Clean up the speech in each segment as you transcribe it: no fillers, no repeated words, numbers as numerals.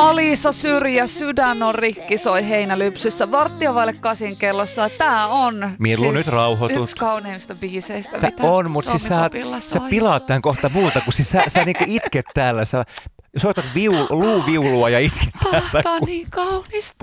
Alisa Syrjä, Sydän on rikki, soi Heinälypsyssä 7:15 kellossa. Tää on Mielu siis nyt rauhoitut. yksi kauneimmista biiseistä, Tää mitä on, mutta siis sä pilaat tämän kohta muuta, kun siis sä niinku itket täällä. Sä soitat luuviulua ja itket täällä. Tää on niin kaunista.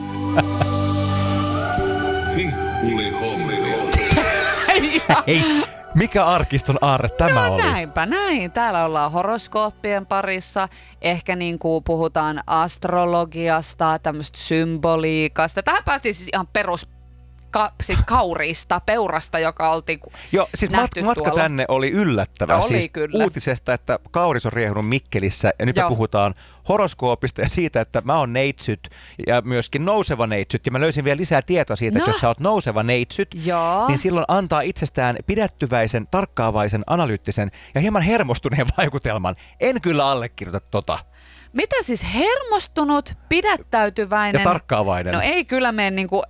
Hei, mikä arkiston aarre tämä oli? Näinpä näin. Täällä ollaan horoskooppien parissa. Ehkä niin kuin puhutaan astrologiasta, tämmöistä symboliikasta. Tähän päästiin siis ihan siis kauriista, peurasta, joka oltiin Joo, siis matka tänne oli yllättävä. Oli siis kyllä. Uutisesta, että kauris on riehunut Mikkelissä ja nyt me puhutaan horoskoopista ja siitä, että mä oon neitsyt ja myöskin nouseva neitsyt. Ja mä löysin vielä lisää tietoa siitä, että jos sä oot nouseva neitsyt, niin silloin antaa itsestään pidättyväisen, tarkkaavaisen, analyyttisen ja hieman hermostuneen vaikutelman. En kyllä allekirjoita tota. Mitä siis hermostunut, pidättäytyväinen? Ja tarkkaavainen. No ei kyllä mene niinku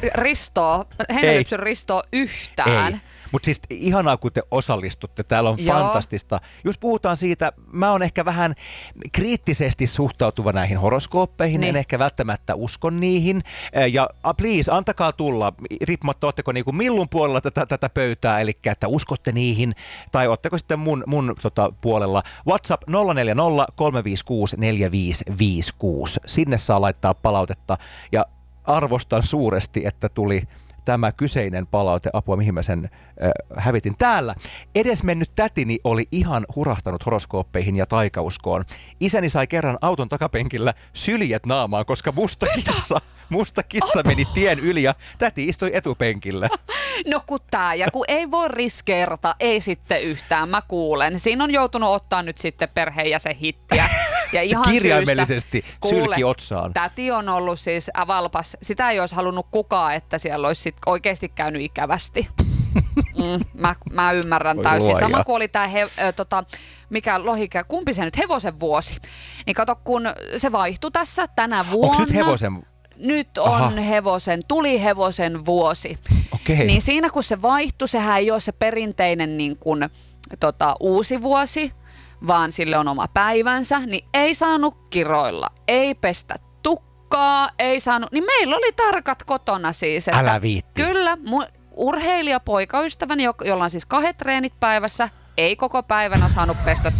Heinälypsyn ristoa yhtään. Ei. Mutta siis ihanaa, kun te osallistutte. Täällä on fantastista. Just puhutaan siitä, mä oon ehkä vähän kriittisesti suhtautuva näihin horoskooppeihin. En ehkä välttämättä usko niihin. Ja please, antakaa tulla. Riippumatta, ootteko niinku Millun puolella tätä pöytää, eli että uskotte niihin. Tai ootteko sitten mun puolella. WhatsApp 040 356 4556. Sinne saa laittaa palautetta. Ja arvostan suuresti, että tuli tämä kyseinen palaute, apua mihin mä sen hävitin täällä. Edesmennyt tätini oli ihan hurahtanut horoskooppeihin ja taikauskoon. Isäni sai kerran auton takapenkillä syljet naamaan, koska musta kissa meni tien yli ja täti istui etupenkillä. No kun ei voi riskeerata, ei sitten yhtään, mä kuulen. Siinä on joutunut ottaa nyt sitten perheenjäsen hittiä. Ja ihan kirjaimellisesti sylki otsaan. Täti on ollut siis valpas. Sitä ei olisi halunnut kukaan, että siellä olisi sit oikeasti käynyt ikävästi. Mä ymmärrän täysin. Sama kuin oli tämä kumpi se nyt, hevosen vuosi. Niin kato, kun se vaihtui tässä tänä vuonna. Onko nyt hevosen? Nyt on tuli hevosen vuosi. Okei. Niin siinä kun se vaihtui, sehän ei ole se perinteinen niin kuin, uusi vuosi, vaan sille on oma päivänsä, niin ei saanut kiroilla, ei pestä tukkaa, ei saanut, niin meillä oli tarkat kotona siis. Että älä viitti. Kyllä, urheilija poikaystäväni, jolla on siis 2 treenit päivässä, ei koko päivänä saanut pestä